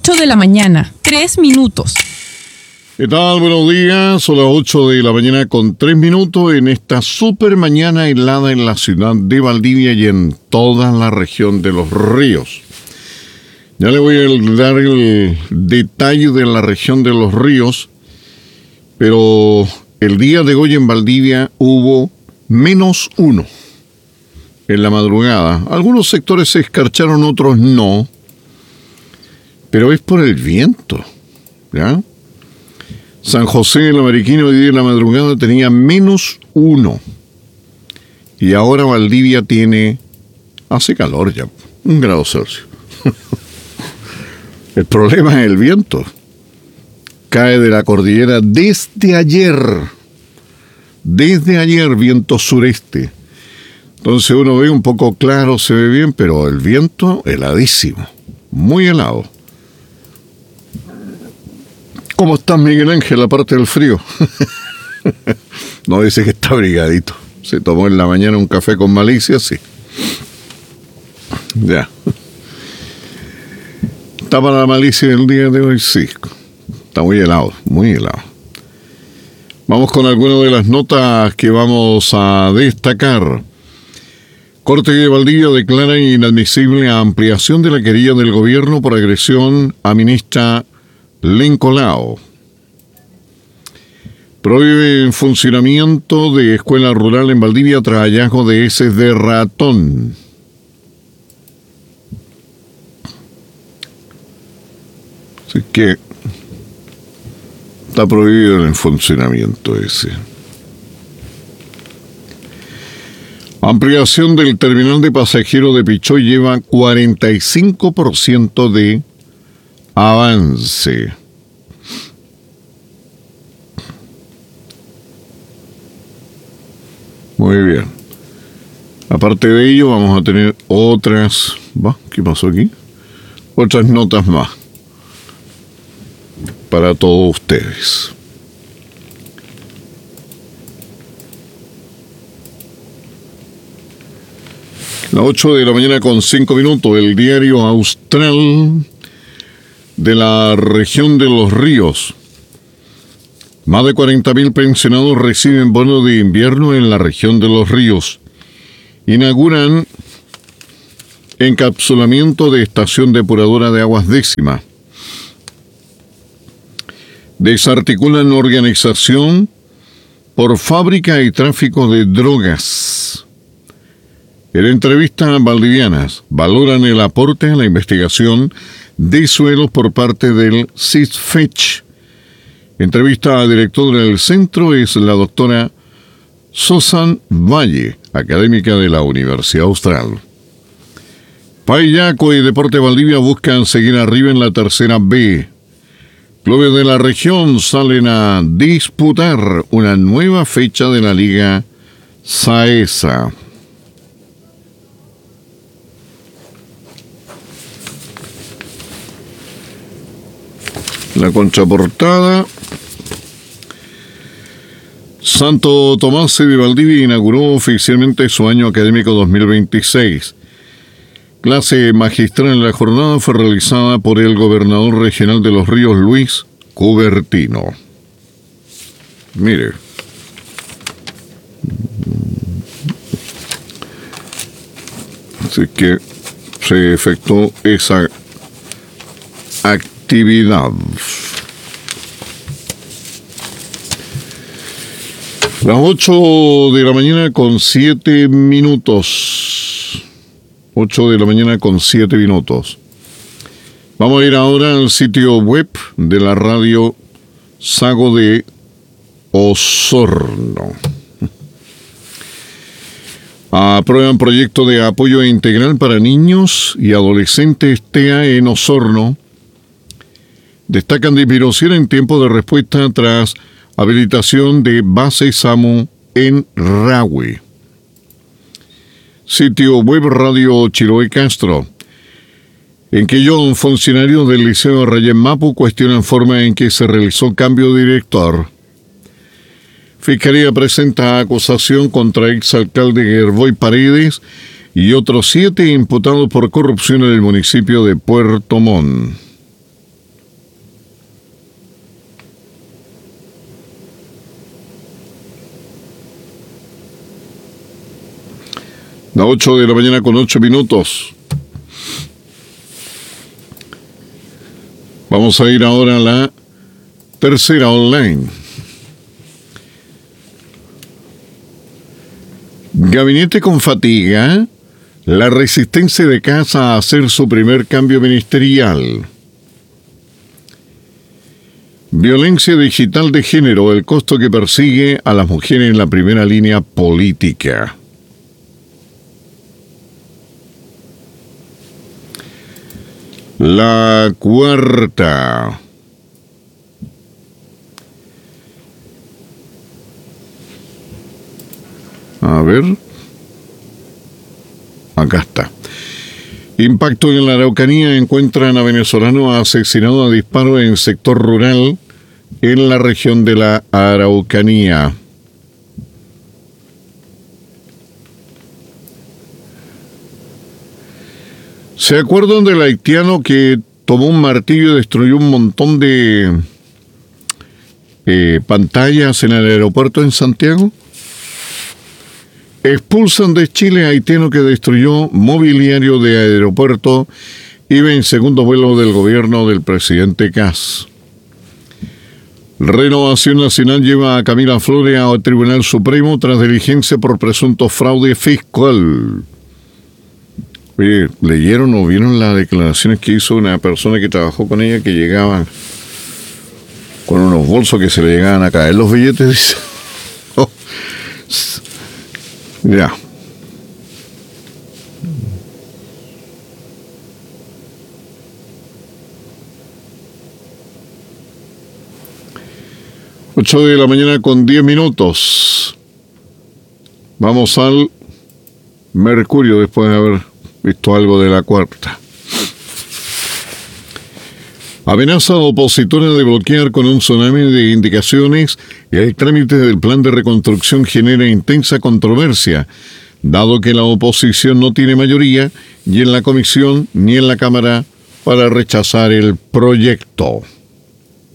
8 de la mañana, 3 minutos. ¿Qué tal? Buenos días. Son las 8 de la mañana con 3 minutos en esta super mañana helada en la ciudad de Valdivia y en toda la región de Los Ríos. Ya le voy a dar el detalle de la región de Los Ríos, pero el día de hoy en Valdivia hubo -1 en la madrugada. Algunos sectores se escarcharon, otros no, pero es por el viento, ¿ya? San José del Ameriquino hoy día en la madrugada tenía -1 y ahora Valdivia hace calor ya, 1 grado Celsius. El problema es el viento. Cae de la cordillera desde ayer. Desde ayer, viento sureste. Entonces uno ve un poco claro, se ve bien, pero el viento heladísimo. Muy helado. ¿Cómo estás, Miguel Ángel, aparte del frío? No, dice que está abrigadito. Se tomó en la mañana un café con malicia, sí. Ya. ¿Está para la malicia del día de hoy? Sí. Está muy helado, muy helado. Vamos con algunas de las notas que vamos a destacar. Corte de Valdivia declara inadmisible a ampliación de la querella del gobierno por agresión a ministra Lencolao. Prohíbe funcionamiento de escuela rural en Valdivia tras hallazgo de heces de ratón. Así que está prohibido el funcionamiento ese. Ampliación del terminal de pasajeros de Pichoy lleva 45% de avance. Muy bien. Aparte de ello, vamos a tener otras... ¿Qué pasó aquí? Otras notas más para todos ustedes. Las 8 de la mañana con 5 minutos, el diario Austral de la región de Los Ríos. Más de 40.000 pensionados reciben bono de invierno en la región de Los Ríos. Inauguran encapsulamiento de estación depuradora de aguas décima. Desarticulan organización por fábrica y tráfico de drogas. En entrevistas valdivianas, valoran el aporte a la investigación de suelos por parte del CISFECH. Entrevista a directora del centro es la doctora Susan Valle, académica de la Universidad Austral. Payaco y Deporte Valdivia buscan seguir arriba en la tercera B. Clubes de la región salen a disputar una nueva fecha de la Liga Saesa. La contraportada. Santo Tomás de Valdivia inauguró oficialmente su año académico 2026. Clase magistral en la jornada fue realizada por el gobernador regional de Los Ríos, Luis Cubertino. Mire. Así que se efectuó esa actividad. Las 8 de la mañana con 7 minutos. 8 de la mañana con 7 minutos. Vamos a ir ahora al sitio web de la radio Sago de Osorno. Aprueban proyecto de apoyo integral para niños y adolescentes TEA en Osorno. Destacan disminución en tiempo de respuesta tras habilitación de base SAMU en Rahue. Sitio web Radio Chiloé Castro. En Quellón, funcionarios del Liceo Rayén Mapu cuestionan forma en que se realizó cambio de director. Fiscalía presenta acusación contra exalcalde Gerboy Paredes y otros 7 imputados por corrupción en el municipio de Puerto Montt. Las 8 de la mañana con 8 minutos. Vamos a ir ahora a la tercera online. Gabinete con fatiga. La resistencia de Casa a hacer su primer cambio ministerial. Violencia digital de género, el costo que persigue a las mujeres en la primera línea política. La cuarta. A ver. Acá está. Impacto en la Araucanía. Encuentran a venezolano asesinado a disparo en sector rural en la región de la Araucanía. ¿Se acuerdan del haitiano que tomó un martillo y destruyó un montón de pantallas en el aeropuerto en Santiago? Expulsan de Chile a haitiano que destruyó mobiliario de aeropuerto. Iba en segundo vuelo del gobierno del presidente Kast. Renovación Nacional lleva a Camila Flores al Tribunal Supremo tras diligencia por presunto fraude fiscal. Oye, ¿leyeron o vieron las declaraciones que hizo una persona que trabajó con ella, que llegaba con unos bolsos que se le llegaban a caer los billetes? Dice. Oh. Ya. Ocho de la mañana con 10 minutos. Vamos al Mercurio después de haber visto algo de la cuarta. Amenaza a opositores de bloquear con un tsunami de indicaciones y el trámite del plan de reconstrucción genera intensa controversia, dado que la oposición no tiene mayoría ni en la comisión ni en la Cámara para rechazar el proyecto.